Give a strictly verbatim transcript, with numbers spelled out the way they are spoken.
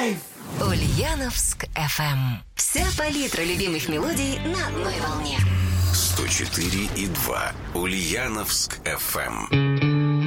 Драйв. Ульяновск эф эм. Вся палитра любимых мелодий на одной волне. сто четыре и два Ульяновск эф эм.